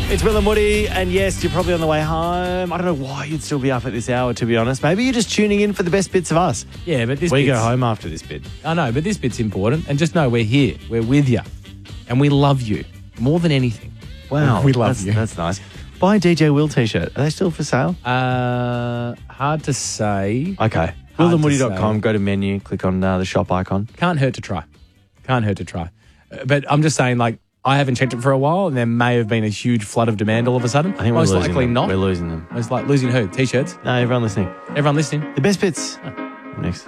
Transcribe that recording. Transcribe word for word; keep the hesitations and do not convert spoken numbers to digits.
It's Will and Woody, and yes, you're probably on the way home. I don't know why you'd still be up at this hour, to be honest. Maybe you're just tuning in for the best bits of us. Yeah, but this We bit's, go home after this bit. I know, but this bit's important. And just know we're here. We're with you. And we love you more than anything. Wow. We love that's, you. That's nice. Buy a D J Will t-shirt. Are they still for sale? Uh, hard to say. Okay. will and woody dot com, go to menu, click on uh, the shop icon. Can't hurt to try. Can't hurt to try. Uh, But I'm just saying, like, I haven't checked it for a while, and there may have been a huge flood of demand all of a sudden. I think Most we're losing likely them. not. We're losing them. It's like losing who? T-shirts? No, everyone listening. Everyone listening? The best bits. Next.